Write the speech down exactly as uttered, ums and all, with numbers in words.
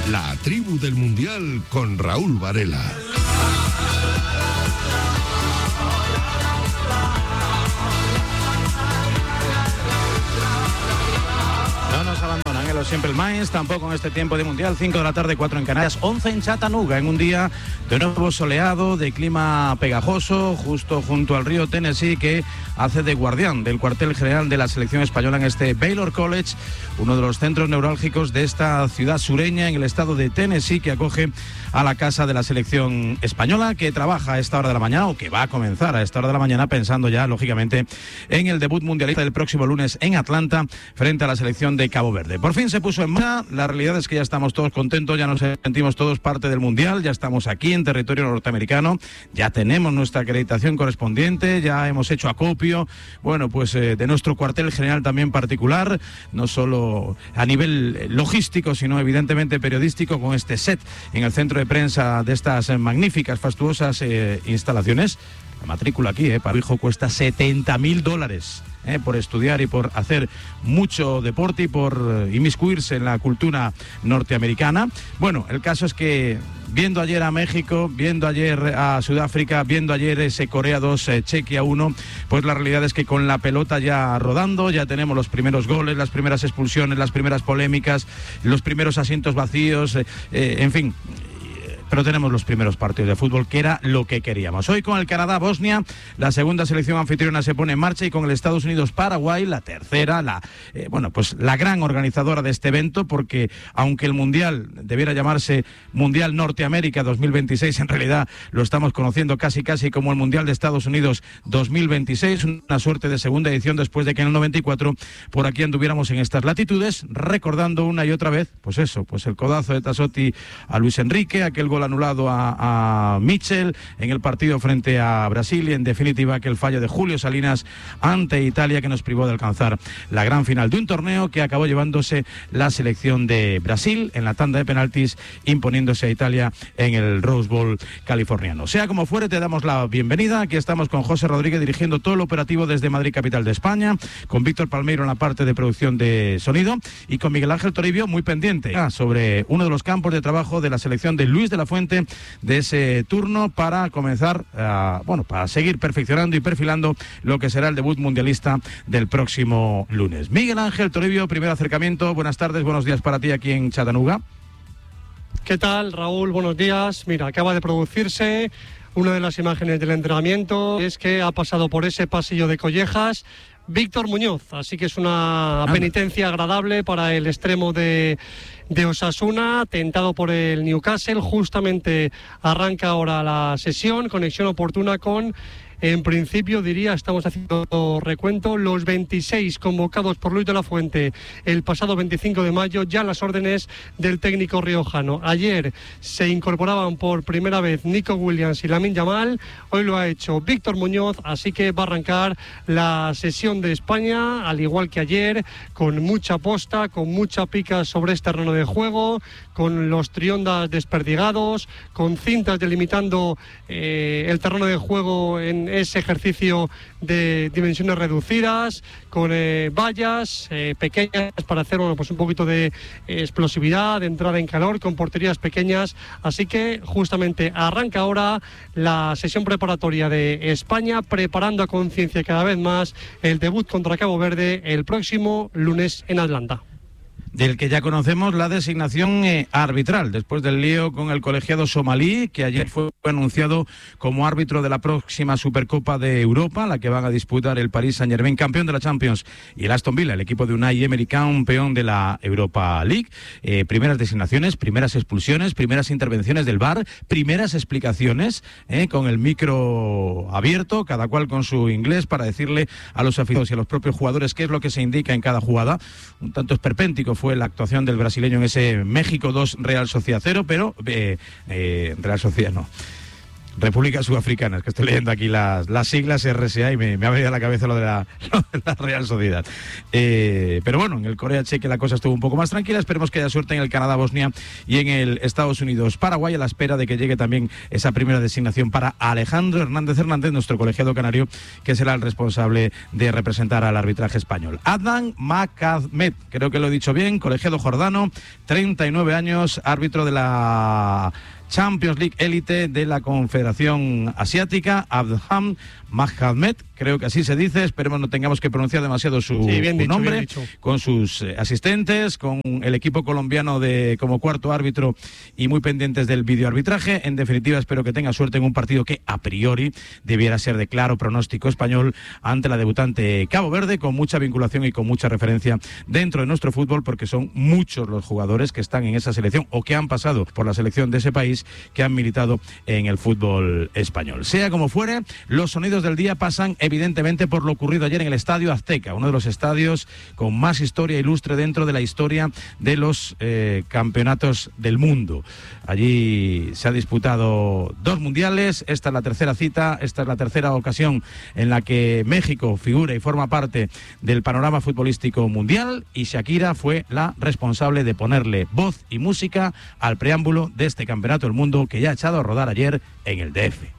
La tribu del Mundial con Raúl Varela. No nos abandonan en los Simple Minds, tampoco en este tiempo de Mundial. Cinco de la tarde, cuatro en Canarias, once en Chattanooga, en un día de nuevo soleado, de clima pegajoso, justo junto al río Tennessee, que hace de guardián del cuartel general de la selección española en este Baylor College, uno de los centros neurálgicos de esta ciudad sureña en el estado de Tennessee, que acoge a la casa de la selección española, que trabaja a esta hora de la mañana, o que va a comenzar a esta hora de la mañana, pensando ya, lógicamente, en el debut mundialista del próximo lunes en Atlanta, frente a la selección de Cabo Verde. Por fin se puso en marcha. La realidad es que ya estamos todos contentos, ya nos sentimos todos parte del Mundial, ya estamos aquí en territorio norteamericano, ya tenemos nuestra acreditación correspondiente, ya hemos hecho acopio, bueno, pues eh, de nuestro cuartel general también particular, no solo a nivel logístico, sino evidentemente periodístico, con este set en el centro de prensa de estas eh, magníficas, fastuosas eh, instalaciones. La matrícula aquí, eh, para mi hijo, cuesta setenta mil dólares. Eh, por estudiar y por hacer mucho deporte y por eh, inmiscuirse en la cultura norteamericana. Bueno, el caso es que viendo ayer a México, viendo ayer a Sudáfrica, viendo ayer ese Corea dos, eh, Chequia uno, pues la realidad es que con la pelota ya rodando, ya tenemos los primeros goles, las primeras expulsiones, las primeras polémicas, los primeros asientos vacíos, eh, eh, en fin... pero tenemos los primeros partidos de fútbol, que era lo que queríamos. Hoy con el Canadá-Bosnia, la segunda selección anfitriona se pone en marcha, y con el Estados Unidos-Paraguay, la tercera, la eh, bueno, pues la gran organizadora de este evento, porque aunque el Mundial debiera llamarse Mundial Norteamérica dos mil veintiséis, en realidad lo estamos conociendo casi casi como el Mundial de Estados Unidos dos mil veintiséis, una suerte de segunda edición después de que en el noventa y cuatro por aquí anduviéramos en estas latitudes, recordando una y otra vez, pues eso, pues el codazo de Tassotti a Luis Enrique, aquel gol anulado a, a Mitchell en el partido frente a Brasil, y en definitiva aquel fallo de Julio Salinas ante Italia, que nos privó de alcanzar la gran final de un torneo que acabó llevándose la selección de Brasil en la tanda de penaltis, imponiéndose a Italia en el Rose Bowl californiano. Sea como fuere, te damos la bienvenida. Aquí estamos con José Rodríguez dirigiendo todo el operativo desde Madrid, capital de España, con Víctor Palmeiro en la parte de producción de sonido, y con Miguel Ángel Toribio, muy pendiente ah, sobre uno de los campos de trabajo de la selección de Luis de la Fuente, de ese turno, para comenzar, uh, bueno, para seguir perfeccionando y perfilando lo que será el debut mundialista del próximo lunes. Miguel Ángel Toribio, primer acercamiento. Buenas tardes, buenos días para ti aquí en Chattanooga. ¿Qué tal, Raúl? Buenos días. Mira, acaba de producirse una de las imágenes del entrenamiento. Es que ha pasado por ese pasillo de collejas Víctor Muñoz, así que es una Anda. penitencia agradable para el extremo de, de Osasuna, tentado por el Newcastle. Justamente arranca ahora la sesión, conexión oportuna con... En principio, diría, estamos haciendo recuento, los veintiséis convocados por Luis de la Fuente el pasado veinticinco de mayo, ya las órdenes del técnico riojano. Ayer se incorporaban por primera vez Nico Williams y Lamine Yamal, hoy lo ha hecho Víctor Muñoz, así que va a arrancar la sesión de España, al igual que ayer, con mucha posta, con mucha pica sobre este terreno de juego, con los triondas desperdigados, con cintas delimitando eh, el terreno de juego en ese ejercicio de dimensiones reducidas, con eh, vallas eh, pequeñas para hacer bueno, pues un poquito de eh, explosividad, de entrada en calor, con porterías pequeñas. Así que justamente arranca ahora la sesión preparatoria de España, preparando a conciencia cada vez más el debut contra Cabo Verde el próximo lunes en Atlanta. Del que ya conocemos la designación eh, arbitral, después del lío con el colegiado somalí, que ayer fue anunciado como árbitro de la próxima Supercopa de Europa, la que van a disputar el Paris Saint-Germain, campeón de la Champions, y el Aston Villa, el equipo de Unai Emery, campeón de la Europa League. Eh, primeras designaciones, primeras expulsiones, primeras intervenciones del V A R, primeras explicaciones, eh, con el micro abierto, cada cual con su inglés, para decirle a los aficionados y a los propios jugadores qué es lo que se indica en cada jugada. Un tanto esperpéntico fue la actuación del brasileño en ese México dos Real Sociedad cero, pero eh, eh, Real Sociedad no. República Sudafricana, es que estoy leyendo aquí las, las siglas R S A y me, me ha venido a la cabeza lo de la, lo de la Real Sociedad. Eh, pero bueno, en el Corea-Cheque la cosa estuvo un poco más tranquila. Esperemos que haya suerte en el Canadá-Bosnia y en el Estados Unidos-Paraguay, a la espera de que llegue también esa primera designación para Alejandro Hernández Hernández, nuestro colegiado canario, que será el responsable de representar al arbitraje español. Adnan Makadmet, creo que lo he dicho bien, colegiado jordano, treinta y nueve años, árbitro de la Champions League élite de la Confederación Asiática. Adnan Makadmet, creo que así se dice, esperemos no tengamos que pronunciar demasiado su, sí, bien su dicho, nombre, bien dicho. Con sus eh, asistentes, con el equipo colombiano de como cuarto árbitro y muy pendientes del videoarbitraje. En definitiva, espero que tenga suerte en un partido que a priori debiera ser de claro pronóstico español ante la debutante Cabo Verde, con mucha vinculación y con mucha referencia dentro de nuestro fútbol, porque son muchos los jugadores que están en esa selección o que han pasado por la selección de ese país, que han militado en el fútbol español. Sea como fuere, los sonidos del día pasan evidentemente por lo ocurrido ayer en el Estadio Azteca, uno de los estadios con más historia ilustre dentro de la historia de los eh, campeonatos del mundo. Allí se ha disputado dos mundiales, esta es la tercera cita, esta es la tercera ocasión en la que México figura y forma parte del panorama futbolístico mundial, y Shakira fue la responsable de ponerle voz y música al preámbulo de este campeonato del mundo, que ya ha echado a rodar ayer en el D F.